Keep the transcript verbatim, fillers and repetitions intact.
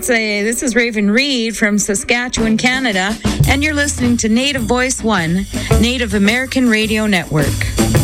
Fiance. This is Raven Reed from Saskatchewan, Canada, and you're listening to Native Voice One, Native American Radio Network.